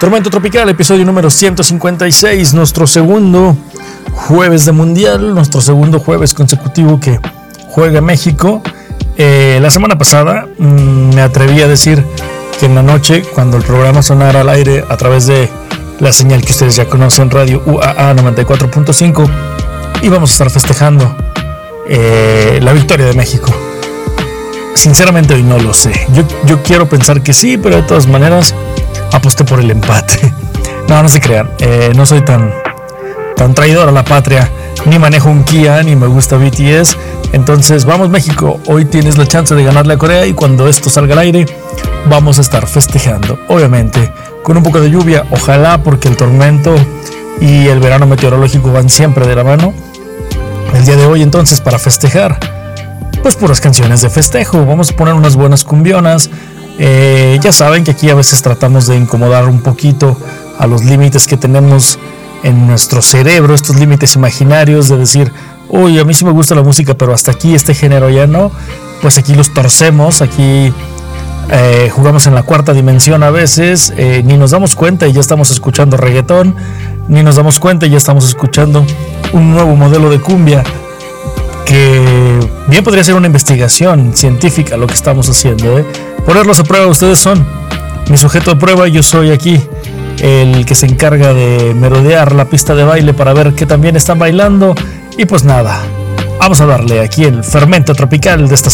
Tormento Tropical, episodio número 156, nuestro segundo jueves de mundial, nuestro segundo jueves consecutivo que juega México. La semana pasada me atreví a decir que en la noche, cuando el programa sonara al aire a través de la señal que ustedes ya conocen, Radio UAA 94.5, íbamos a estar festejando la victoria de México. Sinceramente hoy no lo sé. Yo quiero pensar que sí, pero de todas maneras aposté por el empate. No se crean, no soy tan traidor a la patria, ni manejo un Kia, ni me gusta BTS. Entonces vamos México, hoy tienes la chance de ganarle a Corea y cuando esto salga al aire vamos a estar festejando, obviamente con un poco de lluvia, ojalá, porque el tormento y el verano meteorológico van siempre de la mano. El día de hoy entonces, para festejar, pues puras canciones de festejo, vamos a poner unas buenas cumbionas. Ya saben que aquí a veces tratamos de incomodar un poquito a los límites que tenemos en nuestro cerebro, estos límites imaginarios de decir, uy, a mí sí me gusta la música, pero hasta aquí, este género ya no. Pues aquí los torcemos, aquí jugamos en la cuarta dimensión a veces, ni nos damos cuenta y ya estamos escuchando reggaetón, ni nos damos cuenta y ya estamos escuchando un nuevo modelo de cumbia, que bien podría ser una investigación científica lo que estamos haciendo, Ponerlos a prueba, ustedes son mi sujeto de prueba, yo soy aquí el que se encarga de merodear la pista de baile para ver que también están bailando. Y pues nada, vamos a darle aquí el fermento tropical de esta